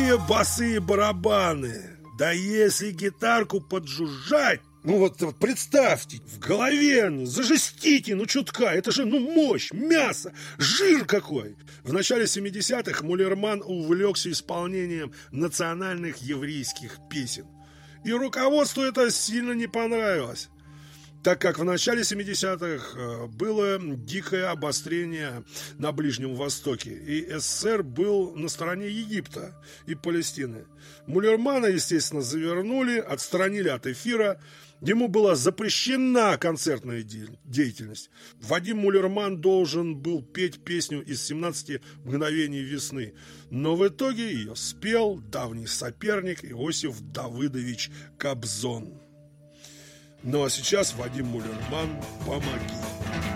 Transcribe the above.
Какие басы барабаны! Да если гитарку поджужжать, вот представьте, в голове, зажестите, чутка, это же, мощь, мясо, жир какой. В начале 70-х Муллерман увлекся исполнением национальных еврейских песен. И руководству это сильно не понравилось, так как в начале 70-х было дикое обострение на Ближнем Востоке, и СССР был на стороне Египта и Палестины. Муллермана, естественно, завернули, отстранили от эфира, ему была запрещена концертная деятельность. Вадим Муллерман должен был петь песню из 17 мгновений весны, но в итоге ее спел давний соперник Иосиф Давыдович Кобзон. Ну а сейчас, Вадим Муллерман, помоги.